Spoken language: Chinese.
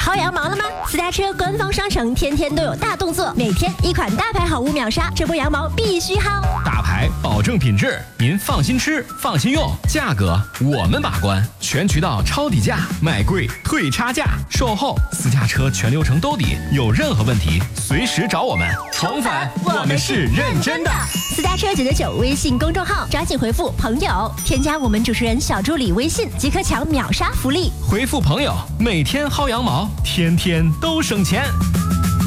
薅羊毛了吗？私家车官方商城天天都有大动作，每天一款大牌好物秒杀，这波羊毛必须薅。 大牌保证品质，您放心吃，放心用，价格我们把关，全渠道抄底价，卖贵退差价，售后私家车全流程兜底，有任何问题随时找我们。重返，我们是认真的。 私家车999微信公众号，抓紧回复朋友，添加我们主持人小助理微信，即可抢秒杀福利。 回复朋友，每天薅羊毛，天天都省钱。